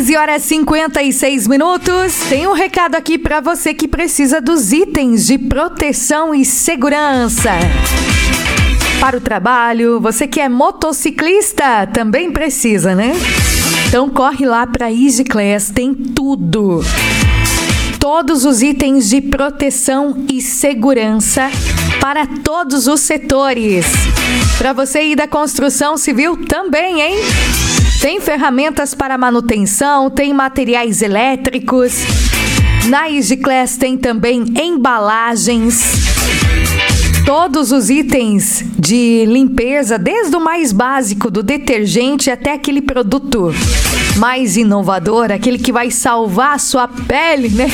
11h56. Tem um recado aqui para você que precisa dos itens de proteção e segurança para o trabalho. Você que é motociclista também precisa, né? Então corre lá para Easy Class, tem tudo. Todos os itens de proteção e segurança para todos os setores. Para você ir da construção civil também, hein? Tem ferramentas para manutenção, tem materiais elétricos. Na Easy Class tem também embalagens. Todos os itens de limpeza, desde o mais básico, do detergente até aquele produto mais inovador, aquele que vai salvar a sua pele, né?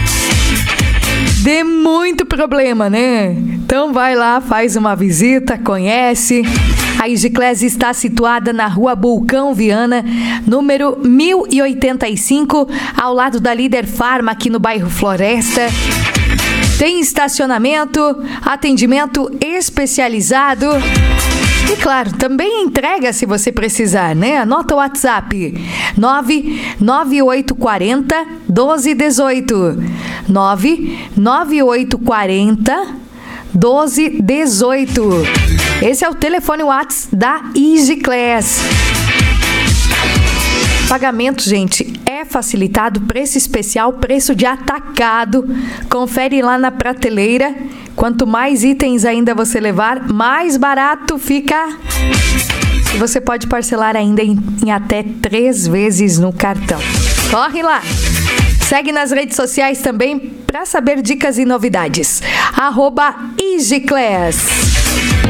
Dê muito problema, né? Então vai lá, faz uma visita, conhece. A Easy Class está situada na Rua Bulcão Viana, número 1085, ao lado da Líder Farma, aqui no bairro Floresta. Tem estacionamento, atendimento especializado e, claro, também entrega se você precisar, né? Anota o WhatsApp: 99840 1218. 99840 1218. Esse é o telefone WhatsApp da Easy Class. Pagamento, gente, é facilitado, preço especial, preço de atacado. Confere lá na prateleira. Quanto mais itens ainda você levar, mais barato fica. E você pode parcelar ainda em até 3 vezes no cartão. Corre lá! Segue nas redes sociais também para saber dicas e novidades. @EasyClass.